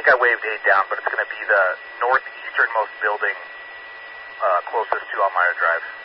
think I waved 8 down, but it's going to be the northeasternmost building closest to Elmira Drive.